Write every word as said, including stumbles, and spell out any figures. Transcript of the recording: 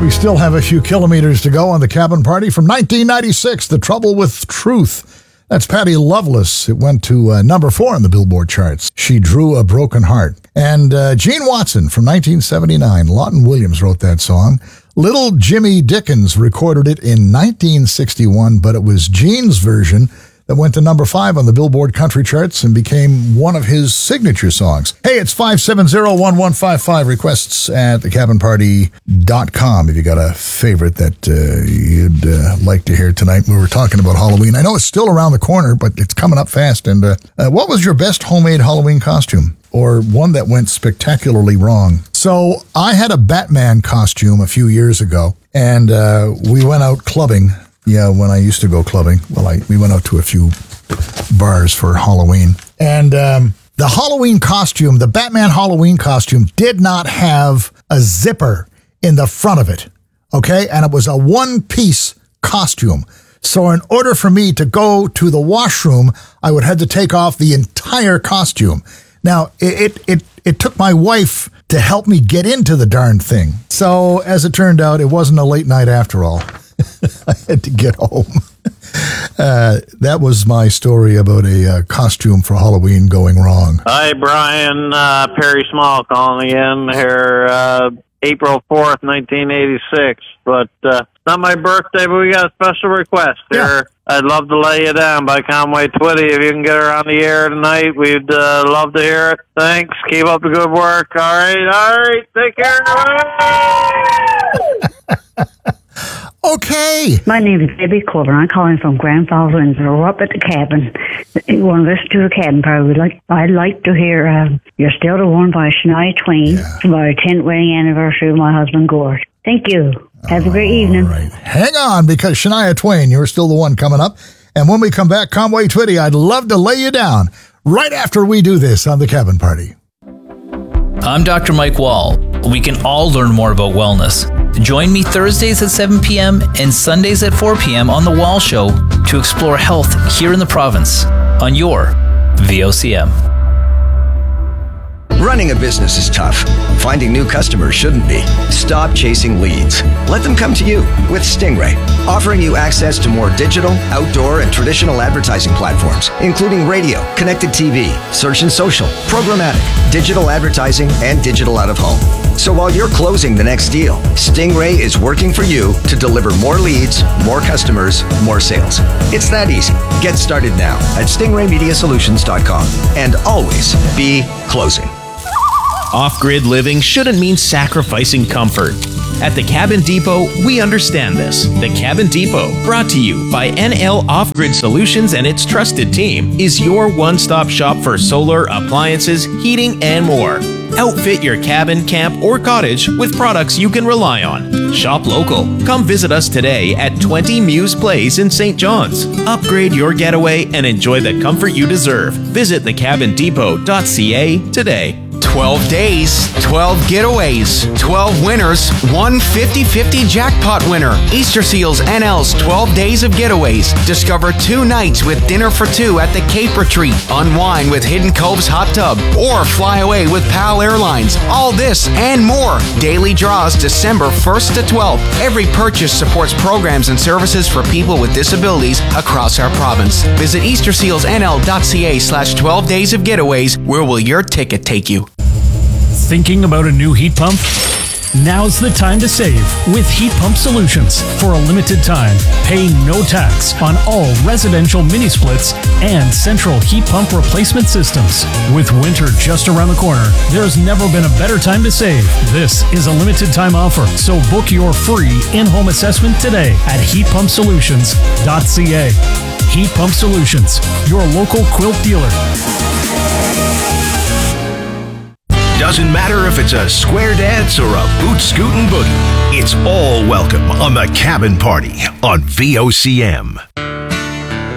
We still have a few kilometers to go on the Cabin Party from nineteen ninety-six, The Trouble with Truth. That's Patty Loveless. It went to uh, number four on the Billboard charts. She Drew a Broken Heart. And uh, Gene Watson from nineteen seventy-nine. Lawton Williams wrote that song. Little Jimmy Dickens recorded it in nineteen sixty-one, but it was Gene's version that went to number five on the Billboard country charts and became one of his signature songs. Hey, it's five seven zero, one one five five. Requests at the cabin party dot com if you got a favorite that uh, you'd uh, like to hear tonight. We were talking about Halloween. I know it's still around the corner, but it's coming up fast. And uh, uh, what was your best homemade Halloween costume? Or one that went spectacularly wrong? So I had a Batman costume a few years ago, and uh, we went out clubbing. Yeah, when I used to go clubbing, well, I we went out to a few bars for Halloween. And um, the Halloween costume, the Batman Halloween costume, did not have a zipper in the front of it, okay? And it was a one-piece costume. So in order for me to go to the washroom, I would have to take off the entire costume. Now, it it it, it took my wife to help me get into the darn thing. So as it turned out, it wasn't a late night after all. I had to get home. Uh, that was my story about a uh, costume for Halloween going wrong. Hi, Brian. Uh, Perry Small calling again here, uh, April fourth, nineteen eighty-six. But uh, it's not my birthday, but we got a special request here. Yeah. I'd love to lay you down by Conway Twitty. If you can get her on the air tonight, we'd uh, love to hear it. Thanks. Keep up the good work. All right. All right. Take care. Okay. My name is Debbie Corbin. I'm calling from Grand Falls, Windsor. We're up at the cabin. You want to listen to the cabin party? We'd like, I'd like to hear uh, You're Still the One by Shania Twain Yeah. for our tenth wedding anniversary of my husband, Gord. Thank you. Have a great evening. All right. Hang on, because Shania Twain, you're still the one coming up. And when we come back, Conway Twitty, I'd love to lay you down right after we do this on the Cabin Party. I'm Doctor Mike Wall. We can all learn more about wellness. Join me Thursdays at seven p.m. and Sundays at four p.m. on The Wall Show to explore health here in the province on your V O C M. Running a business is tough. Finding new customers shouldn't be. Stop chasing leads. Let them come to you with Stingray, offering you access to more digital, outdoor, and traditional advertising platforms, including radio, connected T V, search and social, programmatic, digital advertising, and digital out of home. So while you're closing the next deal, Stingray is working for you to deliver more leads, more customers, more sales. It's that easy. Get started now at stingray media solutions dot com and always be closing. Off-grid living shouldn't mean sacrificing comfort. At the Cabin Depot, we understand this. The Cabin Depot, brought to you by N L Off-Grid Solutions and its trusted team, is your one-stop shop for solar, appliances, heating, and more. Outfit your cabin, camp, or cottage with products you can rely on. Shop local. Come visit us today at twenty Muse Place in Saint John's. Upgrade your getaway and enjoy the comfort you deserve. Visit the cabin depot dot c a today. twelve days, twelve getaways, twelve winners, one fifty-fifty jackpot winner. Easter Seals N L's twelve Days of Getaways. Discover two nights with dinner for two at the Cape Retreat. Unwind with Hidden Cove's Hot Tub. Or fly away with PAL Airlines. All this and more. Daily draws December first to twelfth. Every purchase supports programs and services for people with disabilities across our province. Visit easter seals n l dot c a slash twelve days of getaways. Where will your ticket take you? Thinking about a new heat pump? Now's the time to save with Heat Pump Solutions. For a limited time, pay no tax on all residential mini splits and central heat pump replacement systems. With winter just around the corner, there's never been a better time to save. This is a limited time offer, so book your free in-home assessment today at heat pump solutions dot c a. Heat Pump Solutions, your local quilt dealer. Doesn't matter if it's a square dance or a boot scootin' boogie. It's all welcome on the Cabin Party on V O C M.